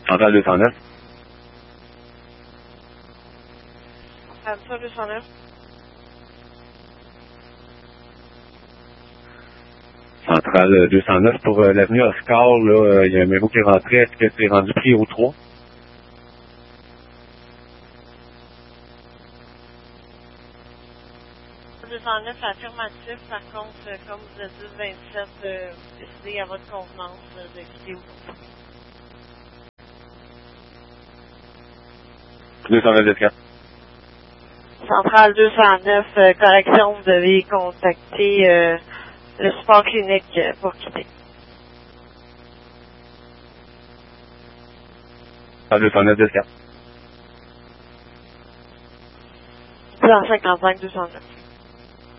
Centrale 209. Centrale 209. Centrale 209 pour l'avenue Oscar, là, il y a un numéro qui est rentré. Est-ce que c'est rendu pris au 3? Affirmatif, par contre, comme vous êtes 10-27, décidez à votre convenance de quitter ou non. 209. Centrale 209, correction, vous devez contacter le support clinique pour quitter. 209 204. 255 209.